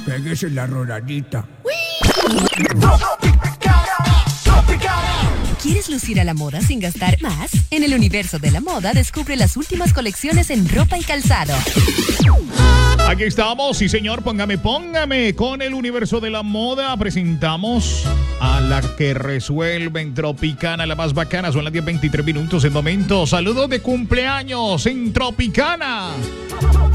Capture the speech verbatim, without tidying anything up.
Pégese la rodadita. ¿Quieres lucir a la moda sin gastar más? En el universo de la moda descubre las últimas colecciones en ropa y calzado. Aquí estamos, sí señor, póngame, póngame. Con el universo de la moda presentamos a la que resuelve en Tropicana, la más bacana. Son las diez veintitrés minutos en momento. Saludos de cumpleaños en Tropicana.